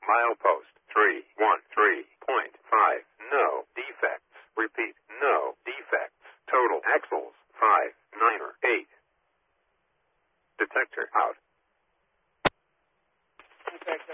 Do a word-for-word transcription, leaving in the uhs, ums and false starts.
Milepost three one three point five. No defects. Repeat. No defects. Total axles five nine eight. Detector out. Defect